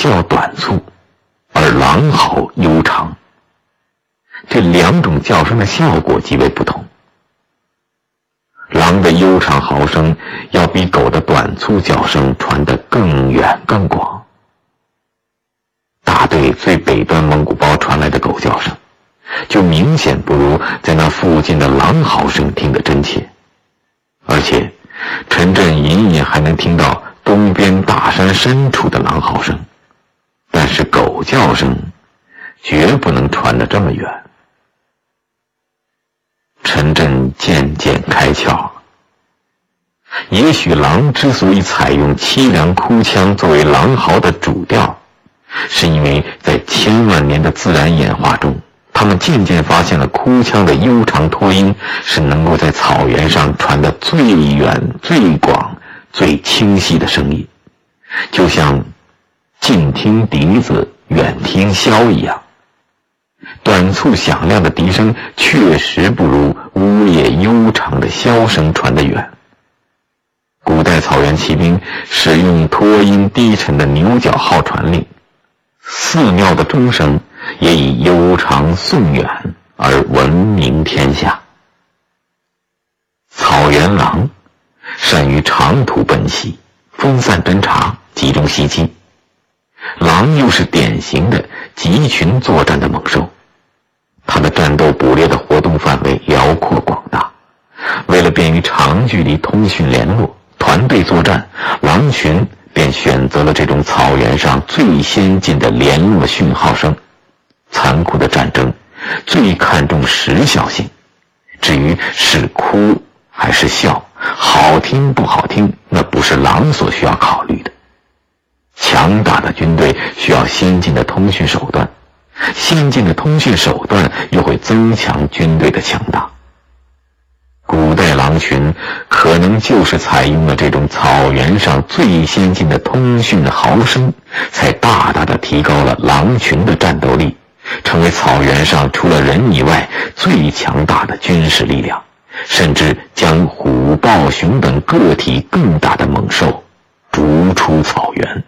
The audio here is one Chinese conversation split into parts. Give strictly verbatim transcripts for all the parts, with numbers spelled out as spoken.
叫短促，而狼嚎悠长。这两种叫声的效果极为不同。狼的悠长嚎声要比狗的短促叫声传得更远更广。大队最北端蒙古包传来的狗叫声，就明显不如在那附近的狼嚎声听得真切。而且陈震隐隐还能听到东边大山深处的狼嚎声，但是狗叫声绝不能传得这么远。陈震渐渐开窍了，也许狼之所以采用凄凉哭腔作为狼嚎的主调，是因为在千万年的自然演化中，他们渐渐发现了哭腔的悠长拖音是能够在草原上传得最远最广最清晰的声音，就像近听笛子远听箫一样。短促响亮的笛声确实不如呜咽悠长的箫声传得远。古代草原骑兵使用拖音低沉的牛角号传令，寺庙的钟声也以悠长颂远而闻名天下。草原狼善于长途奔袭，分散侦察，集中袭击。狼又是典型的集群作战的猛兽，它的战斗捕猎的活动范围辽阔广大。为了便于长距离通讯联络，团队作战，狼群便选择了这种草原上最先进的联络讯号声。残酷的战争最看重时效性，至于是哭还是笑，好听不好听，那不是狼所需要考虑的。强大的军队需要先进的通讯手段，先进的通讯手段又会增强军队的强大。古代狼群可能就是采用了这种草原上最先进的通讯嚎声，才大大的提高了狼群的战斗力，成为草原上除了人以外最强大的军事力量，甚至将虎豹熊等个体更大的猛兽逐出草原。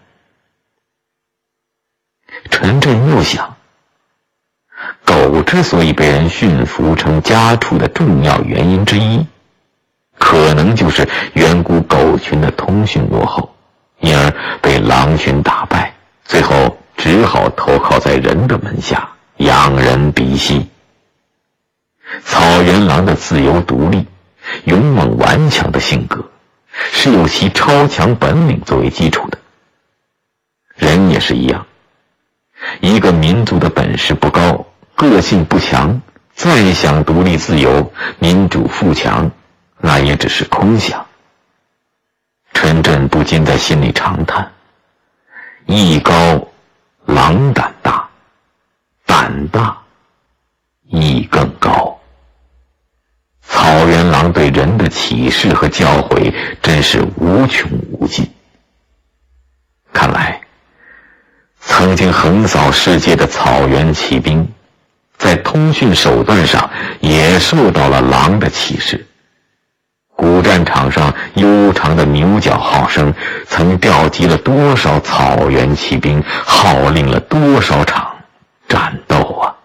陈震又想，狗之所以被人驯服成家畜的重要原因之一，可能就是远古狗群的通讯落后，因而被狼群打败，最后只好投靠在人的门下，仰人鼻息。草原狼的自由独立、勇猛顽强的性格，是有其超强本领作为基础的。人也是一样，一个民族的本事不高，个性不强，再想独立自由、民主富强，那也只是空想。陈震不禁在心里长叹：艺高狼胆大，胆大艺更高。草原狼对人的启示和教诲真是无穷无尽。看来曾经横扫世界的草原骑兵，在通讯手段上也受到了狼的启示。古战场上悠长的牛角号声曾调集了多少草原骑兵，号令了多少场战斗啊！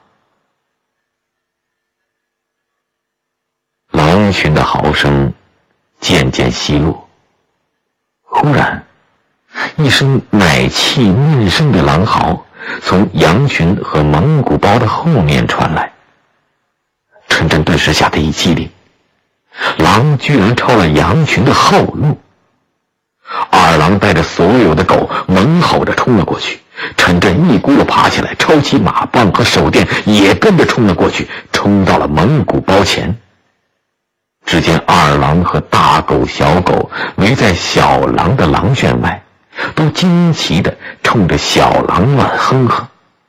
狼群的嚎声渐渐稀落，忽然一声奶气嫩声的狼嚎从羊群和蒙古包的后面传来。陈震顿时吓得一激灵，狼居然抄了羊群的后路。二郎带着所有的狗猛吼着冲了过去，陈震一咕噜爬起来，抄起马棒和手电也跟着冲了过去，冲到了蒙古包前。只见二郎和大狗小狗围在小狼的狼圈外，都惊奇地冲着小狼乱哼哼。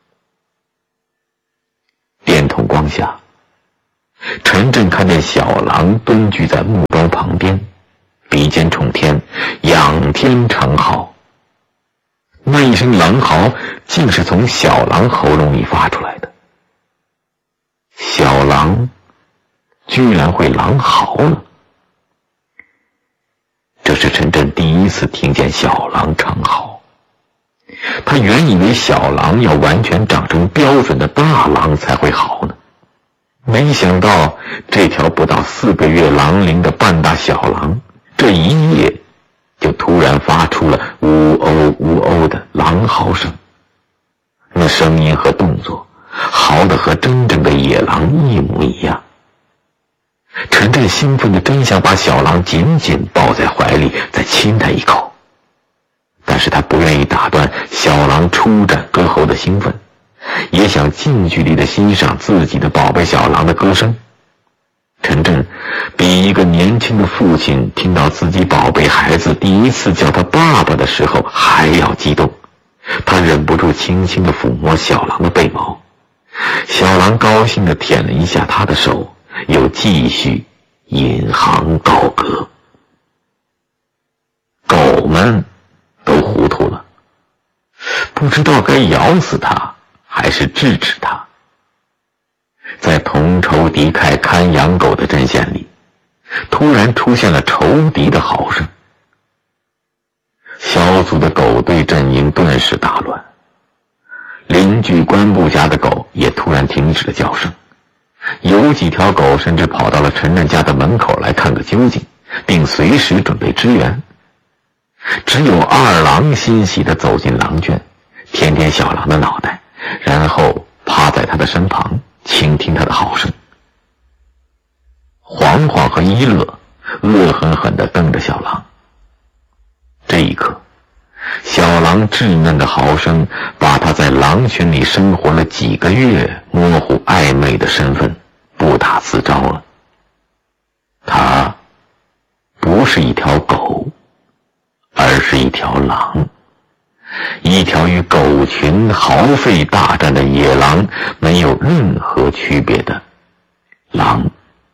电筒光下，陈震看见小狼蹲踞在木桩旁边，鼻尖冲天，仰天长嚎。那一声狼嚎竟是从小狼喉咙里发出来的。小狼居然会狼嚎了，这是陈震第一次听见小狼长嚎。 他原以为小狼要完全长成标准的大狼才会好呢，没想到这条不到四个月狼龄的半大小狼，这一夜就突然发出了呜哦呜哦的狼嚎声。那声音和动作嚎得和真正的野狼一模一样。陈震兴奋的真想把小狼紧紧抱在怀里，再亲他一口，但是他不愿意打断小狼出展歌喉的兴奋，也想近距离的欣赏自己的宝贝小狼的歌声。陈震比一个年轻的父亲听到自己宝贝孩子第一次叫他爸爸的时候还要激动，他忍不住轻轻地抚摸小狼的背毛，小狼高兴地舔了一下他的手，又继续引吭高歌。狗们都糊涂了，不知道该咬死他还是制止他。在同仇敌忾看养狗的阵线里，突然出现了仇敌的嚎声。小组的狗队阵营顿时大乱，邻居关部家的狗也突然停止了叫声，有几条狗甚至跑到了陈震家的门口来看个究竟，并随时准备支援。只有二郎欣喜地走进狼圈，舔舔小狼的脑袋，然后趴在他的身旁倾听他的嚎声。黄黄和一乐恶狠狠地瞪着小狼。这一刻，小狼稚嫩的嚎声把他在狼群里生活了几个月模糊暧昧的身份不打自招了。他不是一条狗，而是一条狼，一条与狗群耗费大战的野狼没有任何区别的狼。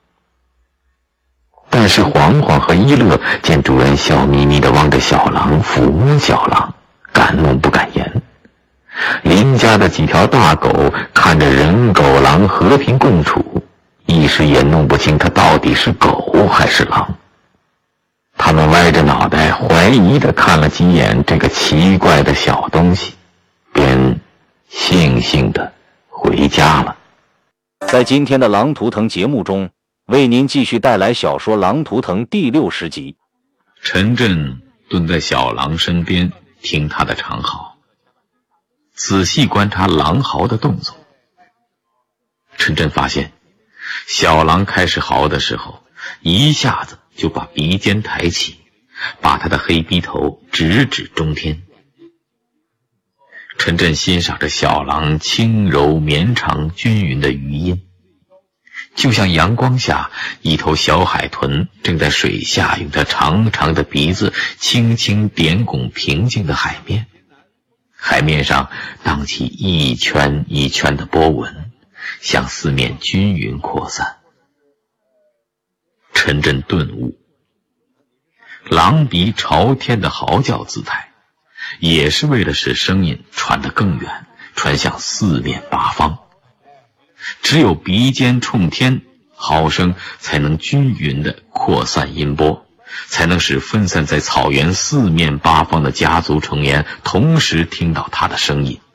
但是黄黄和一乐见主人笑眯眯地望着小狼，抚摸小狼，敢怒不敢言。邻家的几条大狗看着人狗狼和平共处，一时也弄不清它到底是狗还是狼。他们歪着脑袋怀疑地看了几眼这个奇怪的小东西，便悻悻地回家了。 在今天的狼图腾节目中，为您继续带来小说《狼图腾》第六十集。 陈震蹲在小狼身边听他的长嚎，仔细观察狼嚎的动作。陈震发现小狼开始嚎的时候，一下子就把鼻尖抬起，把他的黑鼻头直指中天。陈震欣赏着小狼轻柔绵长均匀的余音，就像阳光下一头小海豚正在水下用它长长的鼻子轻轻点拱平静的海面，海面上荡起一圈一圈的波纹，向四面均匀扩散。陈震顿悟，狼鼻朝天的嚎叫姿态也是为了使声音传得更远，传向四面八方。只有鼻尖冲天，嚎声才能均匀地扩散音波，才能使分散在草原四面八方的家族成员同时听到他的声音。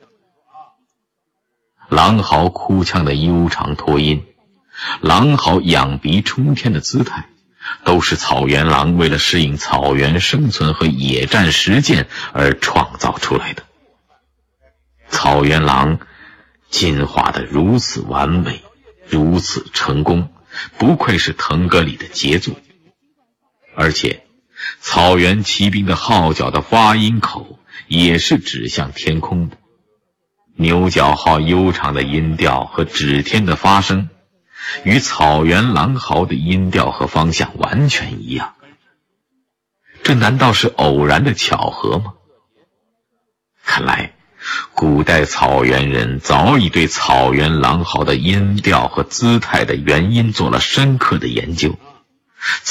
狼嚎哭腔的悠长拖音，狼嚎仰鼻冲天的姿态，都是草原狼为了适应草原生存和野战实践而创造出来的。草原狼进化得如此完美，如此成功，不愧是腾格里的杰作。而且草原骑兵的号角的发音口也是指向天空的，牛角号悠长的音调和指天的发声与草原狼嚎的音调和方向完全一样。这难道是偶然的巧合吗？看来古代草原人早已对草原狼嚎的音调和姿态的原因做了深刻的研究，